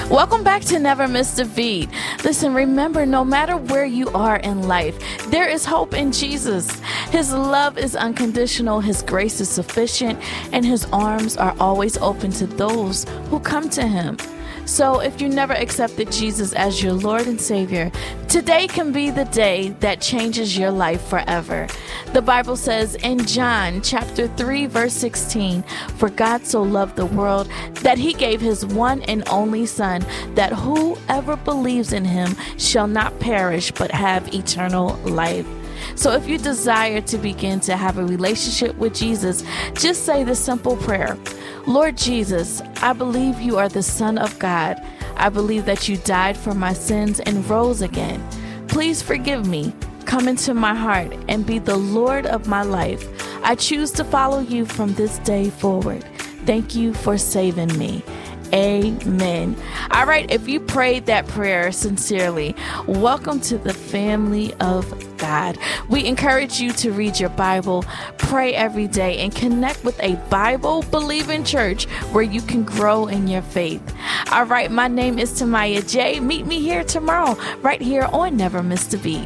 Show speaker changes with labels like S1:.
S1: Welcome back to Never Miss a Beat. Listen, remember, no matter where you are in life, there is hope in Jesus. His love is unconditional, His grace is sufficient, and His arms are always open to those who come to Him. So if you never accepted Jesus as your Lord and Savior, today can be the day that changes your life forever. The Bible says in John chapter 3, verse 16, "For God so loved the world that He gave His one and only Son, that whoever believes in Him shall not perish but have eternal life." So if you desire to begin to have a relationship with Jesus, just say this simple prayer. Lord Jesus, I believe you are the Son of God. I believe that you died for my sins and rose again. Please forgive me. Come into my heart and be the Lord of my life. I choose to follow you from this day forward. Thank you for saving me. Amen. All right, if you prayed that prayer sincerely, welcome to the family of God. We encourage you to read your Bible, pray every day, and connect with a Bible-believing church where you can grow in your faith. All right, my name is Tamaya J. Meet me here tomorrow, right here on Never Miss a Beat.